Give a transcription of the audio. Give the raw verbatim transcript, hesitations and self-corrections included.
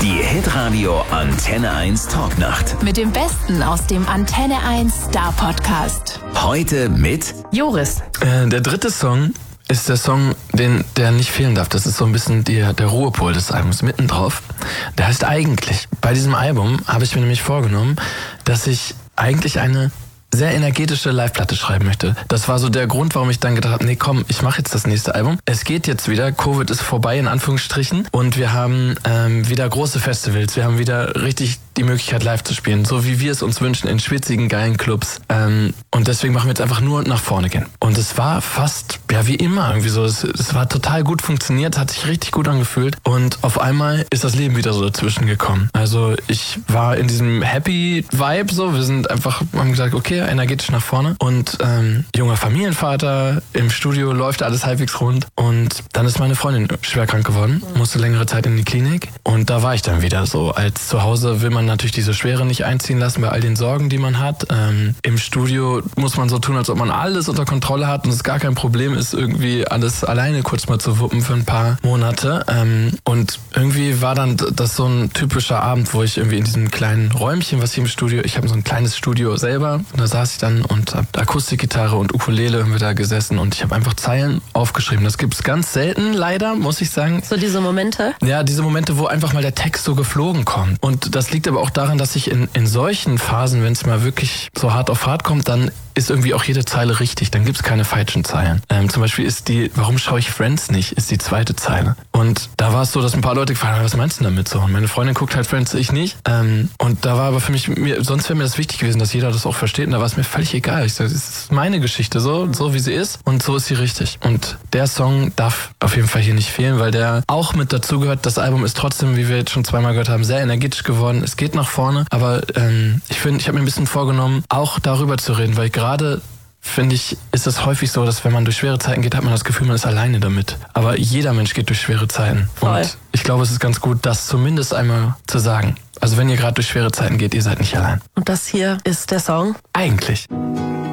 Die Hitradio Antenne eins Talknacht. Mit dem Besten aus dem Antenne eins Star Podcast. Heute mit Joris. Äh, der dritte Song ist der Song, den, der nicht fehlen darf. Das ist so ein bisschen der, der Ruhepol des Albums, mittendrauf. Der heißt eigentlich, bei diesem Album habe ich mir nämlich vorgenommen, dass ich eigentlich eine sehr energetische Live-Platte schreiben möchte. Das war so der Grund, warum ich dann gedacht habe, nee komm, ich mache jetzt das nächste Album. Es geht jetzt wieder, Covid ist vorbei in Anführungsstrichen und wir haben ähm, wieder große Festivals. Wir haben wieder richtig die Möglichkeit live zu spielen, so wie wir es uns wünschen, in schwitzigen, geilen Clubs. Ähm, und deswegen machen wir jetzt einfach nur nach vorne gehen. Und es war fast, ja wie immer irgendwie so, es, es war total gut funktioniert, hat sich richtig gut angefühlt und auf einmal ist das Leben wieder so dazwischen gekommen. Also ich war in diesem Happy Vibe so, wir sind einfach, haben gesagt, okay, energetisch nach vorne und ähm, junger Familienvater, im Studio läuft alles halbwegs rund und dann ist meine Freundin schwer krank geworden, musste längere Zeit in die Klinik und da war ich dann wieder so, als zu Hause will man natürlich diese Schwere nicht einziehen lassen bei all den Sorgen, die man hat. Ähm, Im Studio muss man so tun, als ob man alles unter Kontrolle hat und es gar kein Problem ist, irgendwie alles alleine kurz mal zu wuppen für ein paar Monate. Ähm, und irgendwie war dann das so ein typischer Abend, wo ich irgendwie in diesem kleinen Räumchen, was hier im Studio, ich habe so ein kleines Studio selber, und da saß ich dann und habe Akustikgitarre und Ukulele haben wir da gesessen und ich habe einfach Zeilen aufgeschrieben. Das gibt's ganz selten, leider, muss ich sagen. So diese Momente? Ja, diese Momente, wo einfach mal der Text so geflogen kommt. Und das liegt aber auch daran, dass ich in, in solchen Phasen, wenn es mal wirklich so hart auf hart kommt, dann ist irgendwie auch jede Zeile richtig. Dann gibt's keine falschen Zeilen. Ähm, zum Beispiel ist die, warum schaue ich Friends nicht, ist die zweite Zeile. Und da war es so, dass ein paar Leute gefragt haben, was meinst du damit so? Und meine Freundin guckt halt Friends, ich nicht. Ähm, und da war aber für mich, mir, sonst wäre mir das wichtig gewesen, dass jeder das auch versteht. Und da war es mir völlig egal. Ich sage, das ist meine Geschichte, so, so wie sie ist. Und so ist sie richtig. Und der Song darf auf jeden Fall hier nicht fehlen, weil der auch mit dazugehört. Das Album ist trotzdem, wie wir jetzt schon zweimal gehört haben, sehr energetisch geworden. Es geht nach vorne. Aber ähm, ich finde, ich habe mir ein bisschen vorgenommen, auch darüber zu reden, weil gerade finde ich, ist es häufig so, dass wenn man durch schwere Zeiten geht, hat man das Gefühl, man ist alleine damit. Aber jeder Mensch geht durch schwere Zeiten. Voll. Und ich glaube, es ist ganz gut, das zumindest einmal zu sagen. Also wenn ihr gerade durch schwere Zeiten geht, ihr seid nicht allein. Und das hier ist der Song? Eigentlich.